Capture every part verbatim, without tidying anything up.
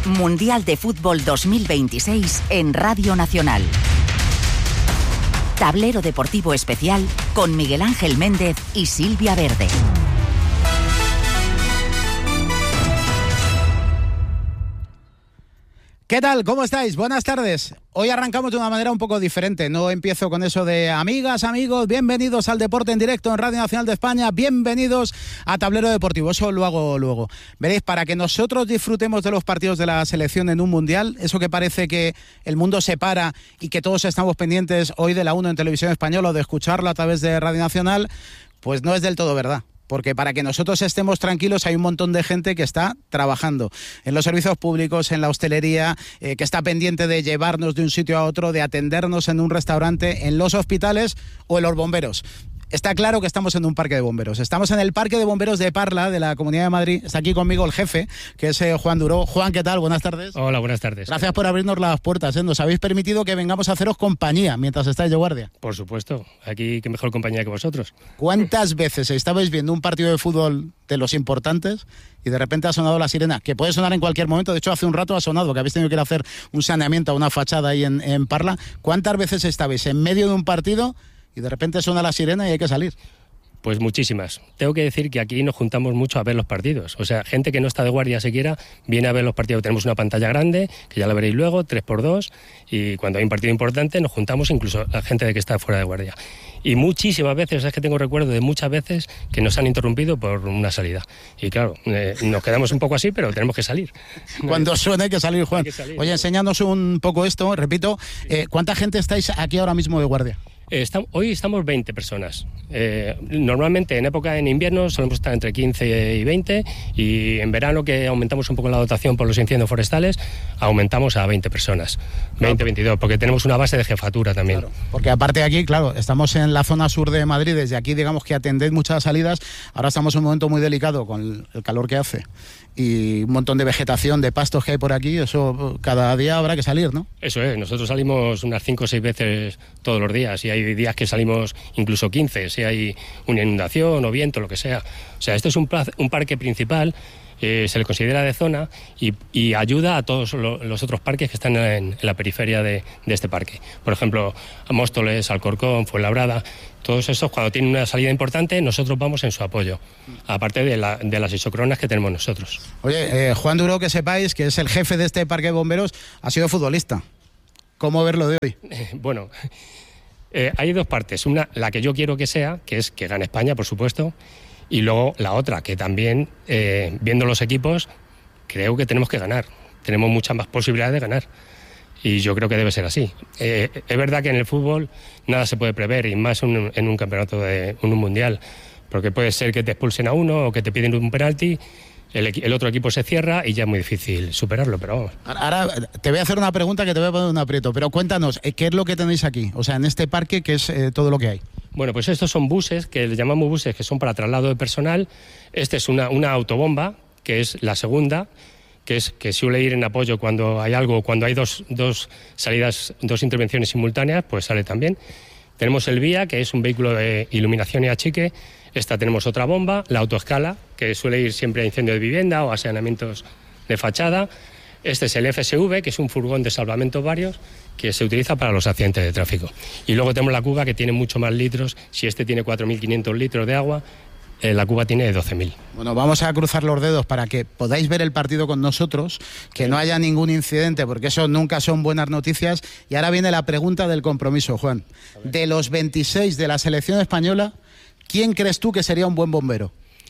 Mundial de Fútbol dos mil veintiséis en Radio Nacional. Tablero deportivo especial con Miguel Ángel Méndez y Silvia Verde. ¿Qué tal? ¿Cómo estáis? Buenas tardes. Hoy arrancamos de una manera un poco diferente. No empiezo con eso de amigas, amigos, bienvenidos al Deporte en Directo en Radio Nacional de España, bienvenidos a Tablero Deportivo. Eso lo hago luego. Veréis, para que nosotros disfrutemos de los partidos de la selección en un mundial, eso que parece que el mundo se para y que todos estamos pendientes hoy de la uno en Televisión Española o de escucharlo a través de Radio Nacional, pues no es del todo verdad. Porque para que nosotros estemos tranquilos hay un montón de gente que está trabajando en los servicios públicos, en la hostelería, eh, que está pendiente de llevarnos de un sitio a otro, de atendernos en un restaurante, en los hospitales o en los bomberos. Está claro que estamos en un parque de bomberos. Estamos en el Parque de Bomberos de Parla, de la Comunidad de Madrid. Está aquí conmigo el jefe, que es eh, Juan Duró. Juan, ¿qué tal? Buenas tardes. Hola, buenas tardes. Gracias por abrirnos las puertas, ¿eh? Nos habéis permitido que vengamos a haceros compañía mientras estáis de guardia. Por supuesto. Aquí qué mejor compañía que vosotros. ¿Cuántas veces estabais viendo un partido de fútbol de los importantes y de repente ha sonado la sirena? Que puede sonar en cualquier momento. De hecho, hace un rato ha sonado, que habéis tenido que ir a hacer un saneamiento a una fachada ahí en, en Parla. ¿Cuántas veces estabais en medio de un partido y de repente suena la sirena y hay que salir? Pues muchísimas. Tengo que decir que aquí nos juntamos mucho a ver los partidos. O sea, gente que no está de guardia siquiera viene a ver los partidos. Tenemos una pantalla grande, que ya la veréis luego, tres por dos, y cuando hay un partido importante nos juntamos incluso la gente de que está fuera de guardia. Y muchísimas veces, es que tengo recuerdo de muchas veces que nos han interrumpido por una salida. Y claro, eh, nos quedamos un poco así, pero tenemos que salir. Cuando suene hay que salir, Juan. Que salir, Oye, enséñanos un poco esto, repito, eh, ¿cuánta gente estáis aquí ahora mismo de guardia? Está, hoy estamos veinte personas. Eh, normalmente en época en invierno solemos estar entre quince y veinte, y en verano, que aumentamos un poco la dotación por los incendios forestales, aumentamos a veinte personas, veinte, veintidós, porque tenemos una base de jefatura también. Claro, porque aparte de aquí, claro, estamos en la zona sur de Madrid, desde aquí digamos que atendéis muchas salidas. Ahora estamos en un momento muy delicado con el calor que hace y un montón de vegetación, de pastos que hay por aquí. Eso cada día habrá que salir, ¿no? Eso es, nosotros salimos unas cinco o seis veces todos los días, y hay días que salimos incluso quince, si hay una inundación o viento, lo que sea. O sea, este es un, un parque principal, eh, se le considera de zona y, y ayuda a todos lo, los otros parques que están en, en la periferia de, de este parque. Por ejemplo, a Móstoles, Alcorcón, Fuenlabrada, todos esos, cuando tienen una salida importante, nosotros vamos en su apoyo, aparte de, la, de las isocronas que tenemos nosotros. Oye, eh, Juan Duró, que sepáis que es el jefe de este parque de bomberos, ha sido futbolista. ¿Cómo ver lo de hoy? Eh, bueno... Eh, hay dos partes, una la que yo quiero que sea, que es que gane España, por supuesto, y luego la otra, que también, eh, viendo los equipos, creo que tenemos que ganar, tenemos muchas más posibilidades de ganar, y yo creo que debe ser así. Eh, es verdad que en el fútbol nada se puede prever, y más un, en un campeonato, de en un mundial, porque puede ser que te expulsen a uno o que te piden un penalti, El, el otro equipo se cierra y ya es muy difícil superarlo, pero vamos. Ahora te voy a hacer una pregunta que te voy a poner un aprieto, pero cuéntanos, ¿qué es lo que tenéis aquí? O sea, en este parque, ¿qué es eh, todo lo que hay? Bueno, pues estos son buses, que les llamamos buses, que son para traslado de personal. Este es una, una autobomba, que es la segunda, que es que suele ir en apoyo cuando hay algo, cuando hay dos, dos salidas, dos intervenciones simultáneas, pues sale también. Tenemos el Vía, que es un vehículo de iluminación y achique. Esta tenemos otra bomba, la autoescala, que suele ir siempre a incendio de vivienda o a saneamientos de fachada. Este es el F S V, que es un furgón de salvamento varios, que se utiliza para los accidentes de tráfico. Y luego tenemos la cuba, que tiene mucho más litros. Si este tiene cuatro mil quinientos litros de agua, eh, la cuba tiene doce mil. Bueno, vamos a cruzar los dedos para que podáis ver el partido con nosotros, que no haya ningún incidente, porque eso nunca son buenas noticias. Y ahora viene la pregunta del compromiso, Juan. De los veintiséis de la selección española, ¿quién crees tú que sería un buen bombero?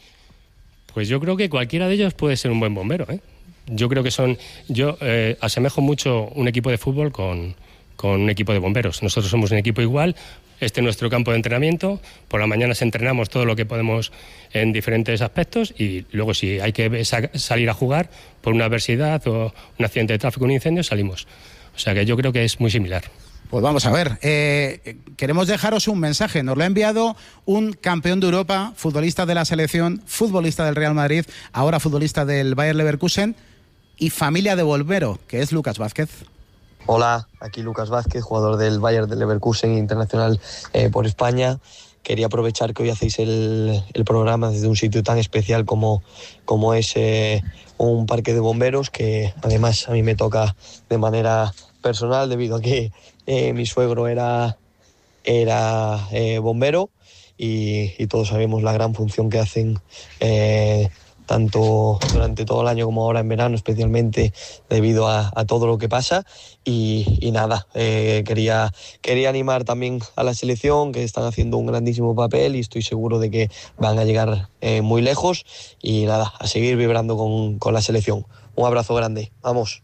Pues yo creo que cualquiera de ellos puede ser un buen bombero, ¿eh? Yo creo que son... Yo eh, asemejo mucho un equipo de fútbol con, con un equipo de bomberos. Nosotros somos un equipo igual. Este es nuestro campo de entrenamiento. Por la mañana entrenamos todo lo que podemos en diferentes aspectos, y luego si hay que sa- salir a jugar por una adversidad o un accidente de tráfico, un incendio, salimos. O sea que yo creo que es muy similar. Pues vamos a ver, eh, queremos dejaros un mensaje. Nos lo ha enviado un campeón de Europa, futbolista de la selección, futbolista del Real Madrid, ahora futbolista del Bayer Leverkusen y familia de bombero, que es Lucas Vázquez. Hola, aquí Lucas Vázquez, jugador del Bayer de Leverkusen internacional eh, por España. quería aprovechar que hoy hacéis el, el programa desde un sitio tan especial como, como es eh, un parque de bomberos, que además a mí me toca de manera personal debido a que eh, mi suegro era, era eh, bombero y, y todos sabemos la gran función que hacen eh, tanto durante todo el año como ahora en verano, especialmente debido a, a todo lo que pasa. Y, y nada, eh, quería, quería animar también a la selección, que están haciendo un grandísimo papel y estoy seguro de que van a llegar eh, muy lejos. Y nada, a seguir vibrando con, con la selección. Un abrazo grande, vamos.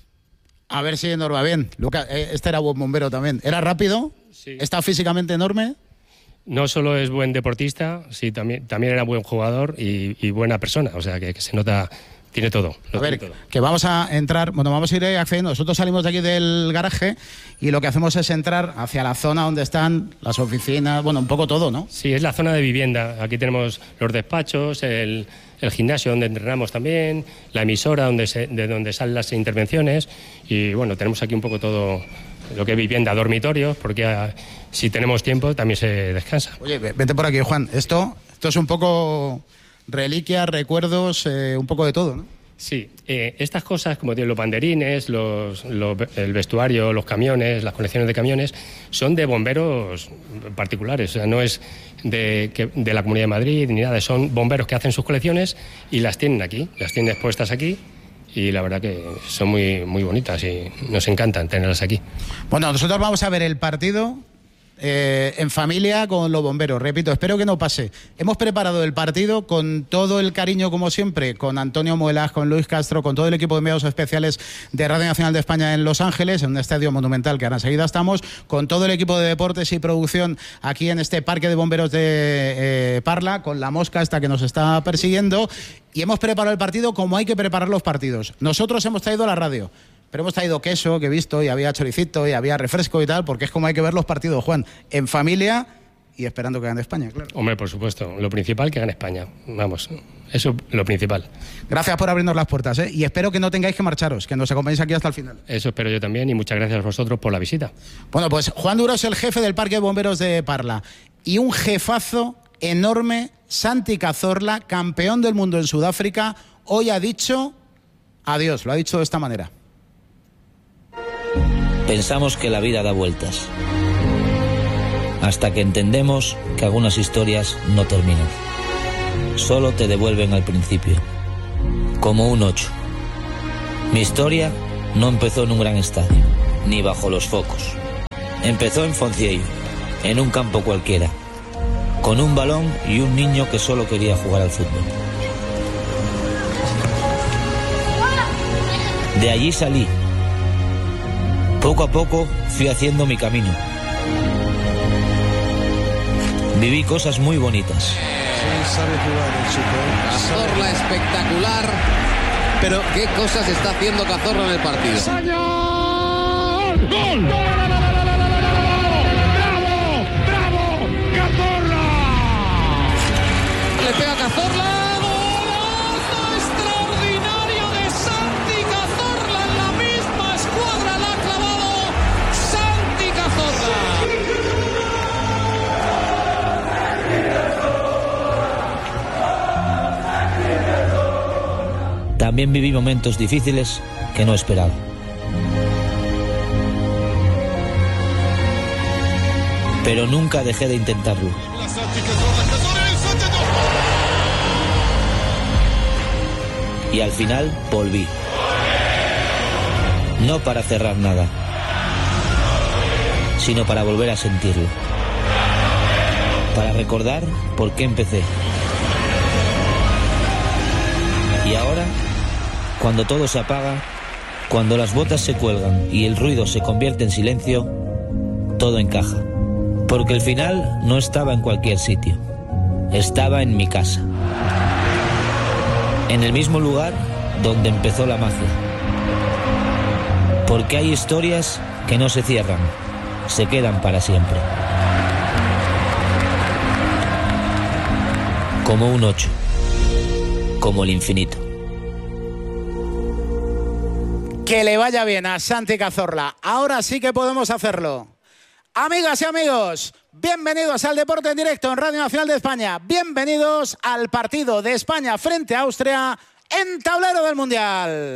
A ver si nos va bien. Lucas, este era buen bombero también. ¿Era rápido? Sí. ¿Está físicamente enorme? No solo es buen deportista, sí, también, también era buen jugador y, y buena persona. O sea, que, que se nota, tiene todo. A ver, tiene todo. que vamos a entrar, bueno, vamos a ir accediendo. Nosotros salimos de aquí del garaje y lo que hacemos es entrar hacia la zona donde están las oficinas, bueno, un poco todo, ¿no? Sí, es la zona de vivienda. Aquí tenemos los despachos, el, el gimnasio donde entrenamos también, la emisora donde se, de donde salen las intervenciones y, bueno, tenemos aquí un poco todo lo que es vivienda, dormitorios, porque a, si tenemos tiempo también se descansa. Oye, vete por aquí, Juan. Esto, esto es un poco reliquias, recuerdos, eh, un poco de todo, ¿no? Sí, eh, estas cosas, como digo, los banderines, los, los, el vestuario, los camiones, las colecciones de camiones, son de bomberos particulares. O sea, no es de, que, de la Comunidad de Madrid ni nada. Son bomberos que hacen sus colecciones y las tienen aquí, las tienen expuestas aquí. Y la verdad que son muy, muy bonitas y nos encantan tenerlas aquí. Bueno, nosotros vamos a ver el partido eh, en familia con los bomberos. Repito, espero que no pase. Hemos preparado el partido con todo el cariño, como siempre, con Antonio Muelas, con Luis Castro, con todo el equipo de medios especiales de Radio Nacional de España en Los Ángeles, en un estadio monumental que ahora enseguida estamos, con todo el equipo de deportes y producción aquí en este parque de bomberos de eh, Parla, con la mosca esta que nos está persiguiendo. Y hemos preparado el partido como hay que preparar los partidos. Nosotros hemos traído la radio, pero hemos traído queso, que he visto, y había choricito, y había refresco y tal, porque es como hay que ver los partidos, Juan, en familia y esperando que gane España, claro. Hombre, por supuesto, lo principal que gane España. Vamos, eso es lo principal. Gracias por abrirnos las puertas, ¿eh? Y espero que no tengáis que marcharos, que nos acompañéis aquí hasta el final. Eso espero yo también y muchas gracias a vosotros por la visita. Bueno, pues Juan Duro es el jefe del Parque de Bomberos de Parla y un jefazo enorme, Santi Cazorla, campeón del mundo en Sudáfrica, hoy ha dicho adiós, lo ha dicho de esta manera. Pensamos que la vida da vueltas, hasta que entendemos que algunas historias no terminan. Solo te devuelven al principio, como un ocho. Mi historia no empezó en un gran estadio, ni bajo los focos. Empezó en Foncieio, en un campo cualquiera, con un balón y un niño que solo quería jugar al fútbol. De allí salí. Poco a poco fui haciendo mi camino. Viví cosas muy bonitas. Sí, sabe jugar el chico. Cazorla espectacular. Pero ¿qué cosas está haciendo Cazorla en el partido? ¡Señor! ¡Gol! ¡Gol! Le pega Cazorla, golazo extraordinario de Santi Cazorla, en la misma escuadra la ha clavado Santi Cazorla. También viví momentos difíciles que no esperaba. Pero nunca dejé de intentarlo. Y al final volví. No para cerrar nada, sino para volver a sentirlo. Para recordar por qué empecé. Y ahora, cuando todo se apaga, cuando las botas se cuelgan y el ruido se convierte en silencio, todo encaja. Porque el final no estaba en cualquier sitio. Estaba en mi casa. En el mismo lugar donde empezó la magia. Porque hay historias que no se cierran, se quedan para siempre. Como un ocho, como el infinito. Que le vaya bien a Santi Cazorla. Ahora sí que podemos hacerlo. Amigas y amigos, bienvenidos al Deporte en Directo en Radio Nacional de España. Bienvenidos al partido de España frente a Austria en Tablero del Mundial.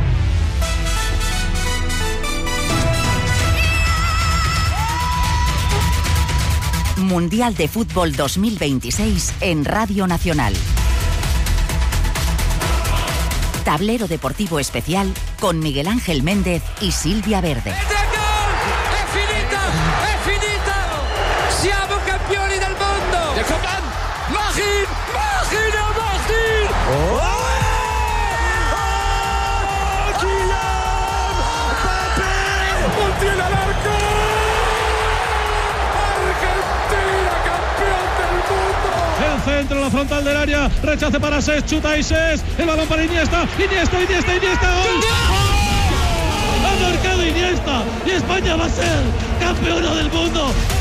Mundial de Fútbol dos mil veintiséis en Radio Nacional. Tablero deportivo especial con Miguel Ángel Méndez y Silvia Verde. Siamo campioni del mondo! De Coman! Magin! Magin! Magin! Oh! ¡Oh! ¡Kylian Mbappé! ¡Montiel al arco! ¡Argentina campeón del mundo! El centro, la frontal del área, rechace para Sés, chuta y Sés, el balón para Iniesta, Iniesta, Iniesta, Iniesta, ¡gol! ¡Oh! Ha marcado Iniesta y España va a ser campeona del mundo.